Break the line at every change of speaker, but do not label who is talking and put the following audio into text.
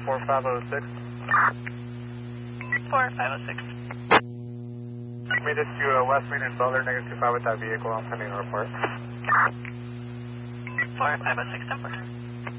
4506.
4506.
Made it to West Main and Butler, -25 with that vehicle. I'm sending a report.
4506, 10